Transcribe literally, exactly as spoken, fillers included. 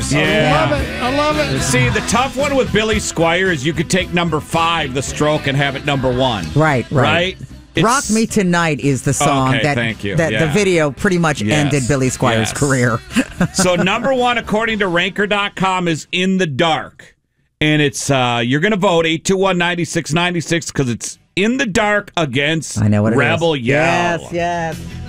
Yes. Yeah. I love it. I love it. See, the tough one with Billy Squier is you could take number five, The Stroke, and have it number one. Right, right. Right? It's, Rock Me Tonight is the song Okay, that, thank you. that Yeah. the video pretty much Yes, ended Billy Squier's yes. career. So number one, according to ranker dot com, is In the Dark. And it's, uh, you're going to vote eight two one, nine six nine six because it's In the Dark against I know what it Rebel is. Yell. Yes, yes.